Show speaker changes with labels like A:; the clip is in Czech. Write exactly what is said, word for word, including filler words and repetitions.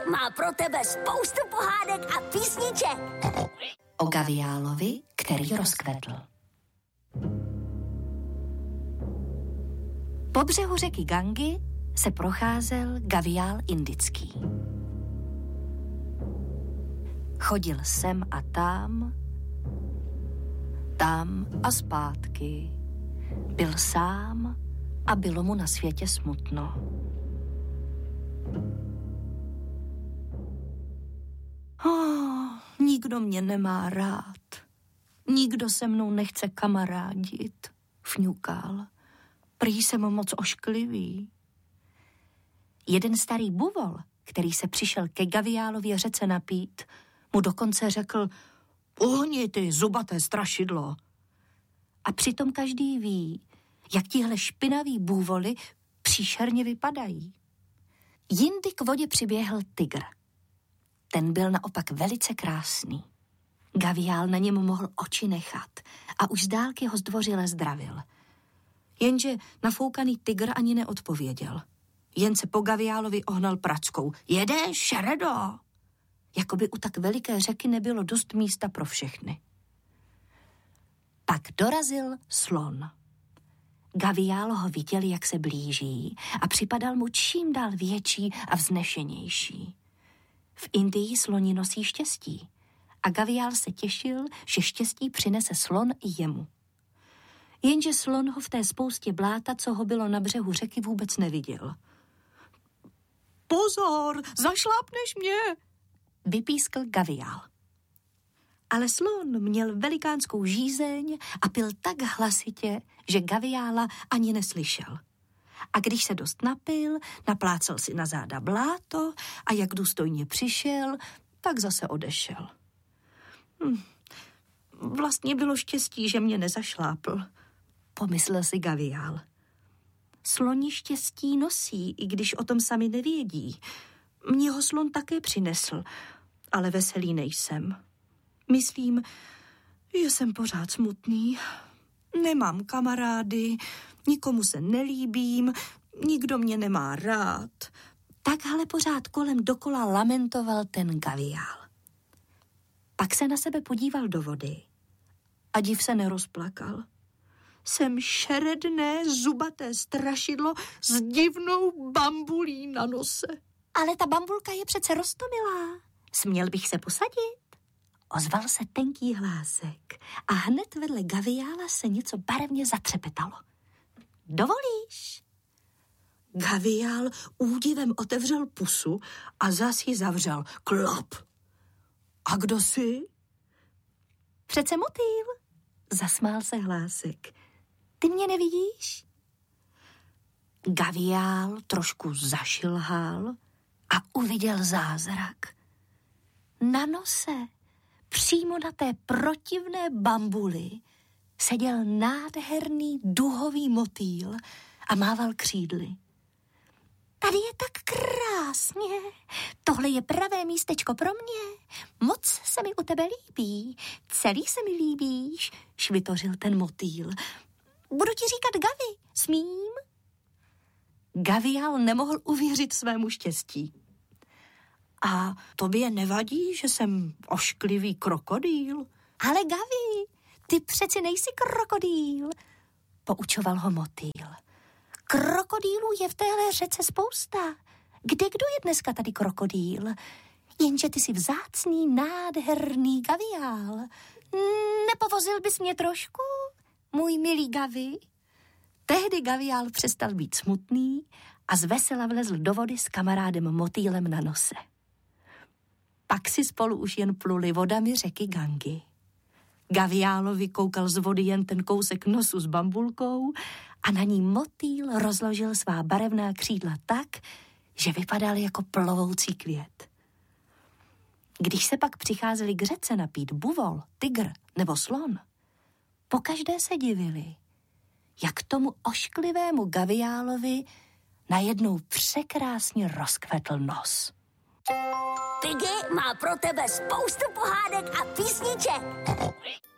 A: má pro tebe spoustu pohádek a písniček.
B: O gaviálovi, který rozkvetl. Po břehu řeky Gangy se procházel gaviál indický. Chodil sem a tam, tam a zpátky. Byl sám a bylo mu na světě smutno. Oh, nikdo mě nemá rád. Nikdo se mnou nechce kamarádit, fňukal. Prý jsem moc ošklivý. Jeden starý buvol, který se přišel ke gaviálově řece napít, mu dokonce řekl: uhni ty zubaté strašidlo. A přitom každý ví, jak tihle špinaví bůvoly příšerně vypadají. Jindy k vodě přiběhl tygr. Ten byl naopak velice krásný. Gaviál na něm mohl oči nechat a už z dálky ho zdvořile zdravil. Jenže nafoukaný tygr ani neodpověděl. Jen se po gaviálovi ohnal prackou. Jedeš, šeredo? Jakoby u tak veliké řeky nebylo dost místa pro všechny. Pak dorazil slon. Gaviál ho viděl, jak se blíží a připadal mu čím dál větší a vznešenější. V Indii sloni nosí štěstí a gaviál se těšil, že štěstí přinese slon i jemu. Jenže slon ho v té spoustě bláta, co ho bylo na břehu řeky, vůbec neviděl. Pozor, zašlápneš mě, vypískl gaviál. Ale slon měl velikánskou žízeň a pil tak hlasitě, že gaviála ani neslyšel. A když se dost napil, naplácal si na záda bláto a jak důstojně přišel, tak zase odešel. Hm. Vlastně bylo štěstí, že mě nezašlápl, pomyslel si gaviál. Sloni štěstí nosí, i když o tom sami nevědí. Mně ho slon také přinesl, ale veselý nejsem. Myslím, že jsem pořád smutný. Nemám kamarády, nikomu se nelíbím, nikdo mě nemá rád. Takhle pořád kolem dokola lamentoval ten gaviál. Pak se na sebe podíval do vody a div se nerozplakal. Jsem šeredné, zubaté strašidlo s divnou bambulí na nose. Ale ta bambulka je přece roztomilá. Směl bych se posadit? Ozval se tenký hlásek a hned vedle gaviála se něco barevně zatřepetalo. Dovolíš? Gaviál údivem otevřel pusu a zas ji zavřel. Klap. A kdo jsi? Přece motýl, zasmál se hlásek. Ty mě nevidíš? Gaviál trošku zašilhal a uviděl zázrak. Na nose, přímo na té protivné bambuli, seděl nádherný duhový motýl a mával křídly. Tady je tak krásně. Tohle je pravé místečko pro mě. Moc se mi u tebe líbí. Celý se mi líbíš, švitořil ten motýl. Budu ti říkat Gavi, smím? Gaviál nemohl uvěřit svému štěstí. A tobě nevadí, že jsem ošklivý krokodýl? Ale Gavi, ty přeci nejsi krokodýl, poučoval ho motýl. Krokodýlů je v téhle řece spousta. Kde kdo je dneska tady krokodýl? Jenže ty jsi vzácný, nádherný gaviál. Nepovozil bys mě trošku, můj milý Gavi? Tehdy gaviál přestal být smutný a zvesela vlezl do vody s kamarádem motýlem na nose. Pak si spolu už jen pluli vodami řeky Gangy. Gaviálovi koukal z vody jen ten kousek nosu s bambulkou a na ní motýl rozložil svá barevná křídla tak, že vypadal jako plovoucí květ. Když se pak přicházeli k řece napít buvol, tygr nebo slon, pokaždé se divili, jak tomu ošklivému gaviálovi najednou překrásně rozkvetl nos.
A: Piggy má pro tebe spoustu pohádek a písniček.